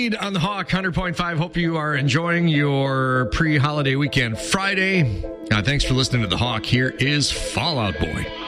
Reed on the Hawk, 100.5. Hope you are enjoying your pre-holiday weekend Friday. Thanks for listening to the Hawk. Here is Fall Out Boy.